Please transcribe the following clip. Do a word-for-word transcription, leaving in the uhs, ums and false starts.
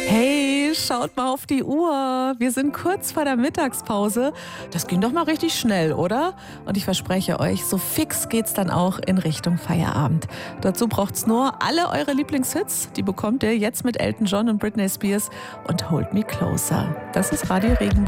Hey, schaut mal auf die Uhr. Wir sind kurz vor der Mittagspause. Das ging doch mal richtig schnell, oder? Und ich verspreche euch, so fix geht's dann auch in Richtung Feierabend. Dazu braucht's nur alle eure Lieblingshits. Die bekommt ihr jetzt mit Elton John und Britney Spears und Hold Me Closer. Das ist Radio Regenbogen.